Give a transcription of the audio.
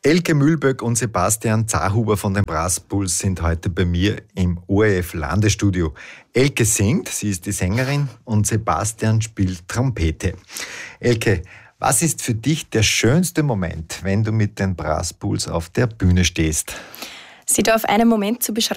Elke Mühlböck und Sebastian Zahuber von den Brasspuls sind heute bei mir im ORF Landesstudio. Elke singt, sie ist die Sängerin, und Sebastian spielt Trompete. Elke, was ist für dich der schönste Moment, wenn du mit den Brasspuls auf der Bühne stehst? Sie da auf einen Moment zu beschränken,